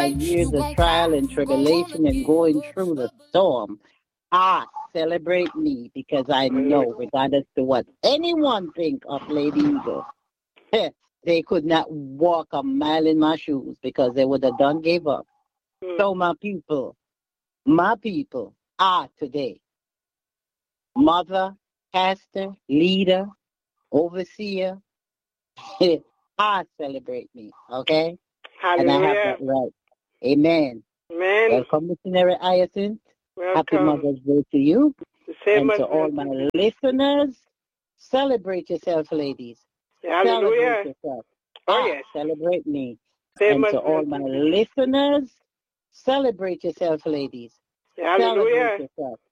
years of trial and tribulation and going through the storm. Celebrate me because I know, regardless to what anyone think of Lady Eagle, they could not walk a mile in my shoes because they would have done gave up. So my people are today mother, pastor, leader, overseer. Celebrate me, okay? Hallelujah. And I have that right. Amen. Amen. Welcome, Missionary Hyacinth. Welcome. Happy Mother's Day to you. The same And to all my listeners, celebrate yourself, ladies. Hallelujah. Celebrate yourself. Yes. Celebrate me. Same and to all my listeners, celebrate yourself, ladies. Hallelujah. Celebrate yourself.